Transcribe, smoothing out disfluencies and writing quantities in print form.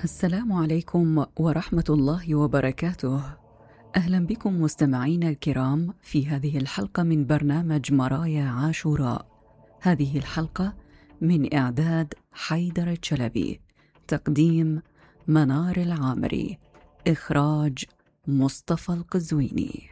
السلام عليكم ورحمة الله وبركاته. أهلا بكم مستمعين الكرام في هذه الحلقة من برنامج مرايا عاشوراء. هذه الحلقة من إعداد حيدر الشلبي، تقديم منار العامري، إخراج مصطفى القزويني.